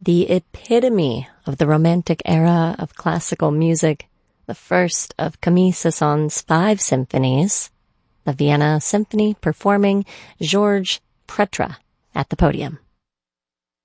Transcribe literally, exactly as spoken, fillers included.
the epitome of the Romantic era of classical music, the first of Camille Saint-Saëns's five symphonies, the Vienna Symphony performing Georges Pretre at the podium.